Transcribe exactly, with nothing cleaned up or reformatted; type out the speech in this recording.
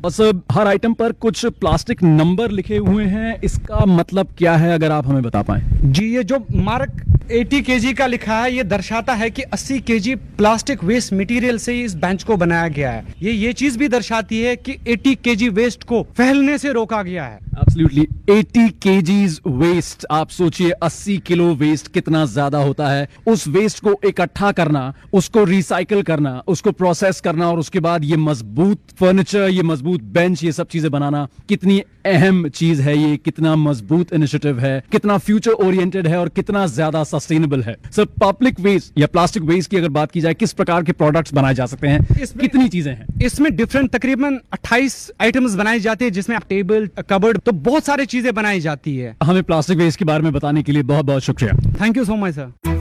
बस हर आइटम पर कुछ प्लास्टिक नंबर लिखे हुए हैं, इसका मतलब क्या है अगर आप हमें बता पाएं? जी, ये जो मार्क अस्सी केजी का लिखा है, ये दर्शाता है कि अस्सी केजी प्लास्टिक वेस्ट मटेरियल से इस बेंच को बनाया गया है। ये ये चीज भी दर्शाती है कि अस्सी केजी वेस्ट को फैलने से रोका गया है। एब्सोल्युटली, अस्सी केजीज वेस्ट। आप सोचिए अस्सी किलो वेस्ट कितना ज्यादा होता है। उस वेस्ट को इकट्ठा करना, उसको रिसाइकल करना, उसको प्रोसेस करना और उसके बाद ये मजबूत फर्नीचर, ये मजबूत बेंच, ये सब चीजें बनाना कितनी अहम चीज है। ये कितना मजबूत इनिशिएटिव है, कितना फ्यूचर ओरिएंटेड है और कितना ज्यादा सस्टेनेबल है। सर, पब्लिक वेस्ट या प्लास्टिक वेस्ट की अगर बात की जाए, किस प्रकार के प्रोडक्ट्स बनाए जा सकते हैं? कितनी चीजें हैं इसमें? डिफरेंट तकरीबन अट्ठाईस आइटम्स बनाई जाती है, जिसमें टेबल, कबर्ड, तो बहुत सारी चीजें बनाई जाती है। हमें प्लास्टिक वेस्ट के बारे में बताने के लिए बहुत बहुत शुक्रिया। Thank you so much sir.